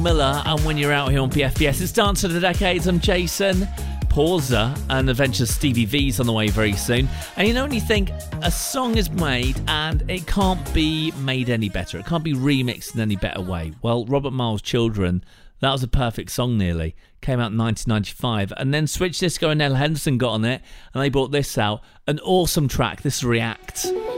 Miller, and when you're out here on PFBS, it's Dance of the Decades. I'm Jason. Pauser and Adventure Stevie V's on the way very soon. And you know when you think a song is made and it can't be made any better, it can't be remixed in any better way. Well, Robert Miles' Children, that was a perfect song nearly. Came out in 1995, and then Switch Disco and Nell Henderson got on it, and they brought this out. An awesome track. This is React.